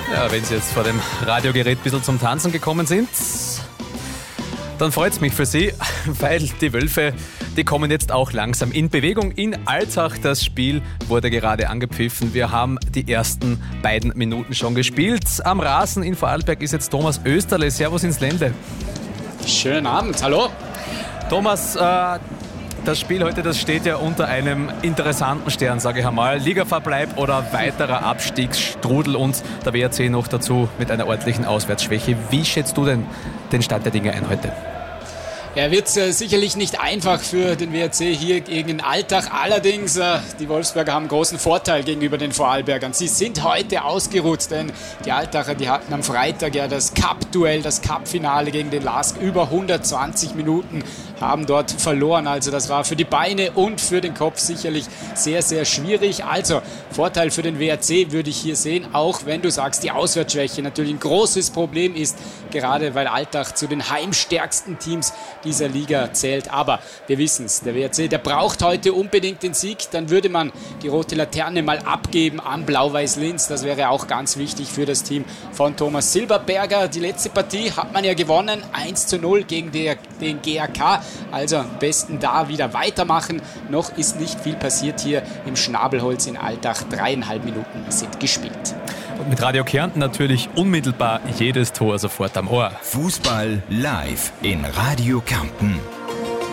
Ja, wenn Sie jetzt vor dem Radiogerät ein bisschen zum Tanzen gekommen sind, dann freut es mich für Sie, weil die Wölfe, die kommen jetzt auch langsam in Bewegung. In Altach, das Spiel wurde gerade angepfiffen. Wir haben die ersten beiden Minuten schon gespielt. Am Rasen in Vorarlberg ist jetzt Thomas Österle. Servus ins Lände. Schönen Abend, hallo. Thomas, das Spiel heute, das steht ja unter einem interessanten Stern, sage ich einmal. Ligaverbleib oder weiterer Abstiegsstrudel und der WRC noch dazu mit einer ordentlichen Auswärtsschwäche. Wie schätzt du denn den Stand der Dinge ein heute? Er wird sicherlich nicht einfach für den WRC hier gegen Altach. Allerdings, die Wolfsberger haben einen großen Vorteil gegenüber den Vorarlbergern. Sie sind heute ausgeruht, denn die Altacher, die hatten am Freitag ja das Cup-Duell, das Cup-Finale gegen den LASK. Über 120 Minuten haben dort verloren. Also das war für die Beine und für den Kopf sicherlich sehr, sehr schwierig. Also Vorteil für den WRC würde ich hier sehen, auch wenn du sagst, die Auswärtsschwäche natürlich ein großes Problem ist, gerade weil Altach zu den heimstärksten Teams dieser Liga zählt. Aber wir wissen es, der WRC, der braucht heute unbedingt den Sieg. Dann würde man die rote Laterne mal abgeben an Blau-Weiß-Linz. Das wäre auch ganz wichtig für das Team von Thomas Silberberger. Die letzte Partie hat man ja gewonnen, 1:0 gegen den GAK. Also am besten da wieder weitermachen. Noch ist nicht viel passiert hier im Schnabelholz in Altach. 3,5 Minuten sind gespielt. Und mit Radio Kärnten natürlich unmittelbar jedes Tor sofort am Ohr. Fußball live in Radio Kärnten.